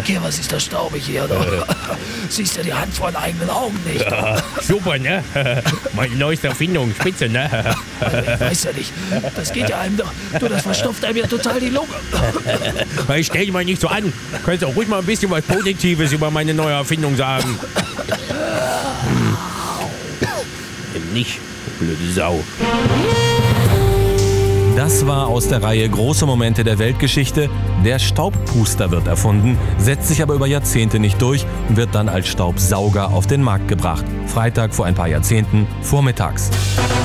Hier, was ist das staubig hier? Siehst du die Hand vor den eigenen Augen nicht? Super, ne? Meine neueste Erfindung, spitze, ne? Ich weiß ja nicht. Das geht ja einem doch. Du, das verstopft einem ja total die Lunge. Stell dich mal nicht so an. Könntest auch ruhig mal ein bisschen was Positives über meine neue Erfindung sagen. Nicht, blöde Sau. Das war aus der Reihe Große Momente der Weltgeschichte. Der Staubpuster wird erfunden, setzt sich aber über Jahrzehnte nicht durch und wird dann als Staubsauger auf den Markt gebracht. Freitag vor ein paar Jahrzehnten, vormittags.